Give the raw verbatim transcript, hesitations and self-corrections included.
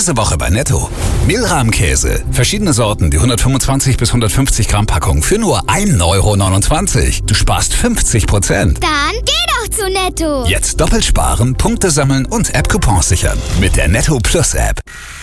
Diese Woche bei Netto. Mehlrahmkäse. Verschiedene Sorten, die hundertfünfundzwanzig bis hundertfünfzig Gramm Packung für nur ein Euro neunundzwanzig. Du sparst fünfzig Prozent. Dann geh doch zu Netto. Jetzt doppelt sparen, Punkte sammeln und App-Coupons sichern. Mit der Netto Plus App.